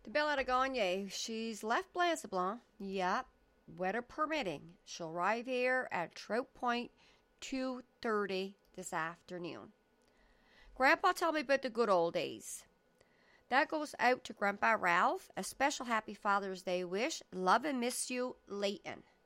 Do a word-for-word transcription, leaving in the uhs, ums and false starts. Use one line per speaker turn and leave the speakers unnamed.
The Belle de Gagne, she's left Blanc. Yep, weather permitting. She'll arrive here at Trout Point two thirty this afternoon. Grandpa told me about the good old days. That goes out to Grandpa Ralph. A special happy Father's Day wish. Love and miss you, Leighton.